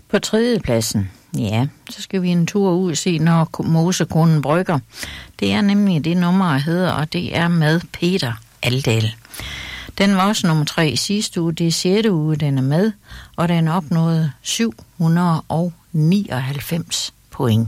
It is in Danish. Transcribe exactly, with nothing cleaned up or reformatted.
På tredjepladsen, ja, så skal vi en tur ud og se, når Mosekonen brygger. Det er nemlig det nummer, jeg hedder, og det er med Peter Aldal. Den var også nummer tre i sidste uge, det er sjette uge, den er med, og den opnåede syv hundrede nioghalvfems point.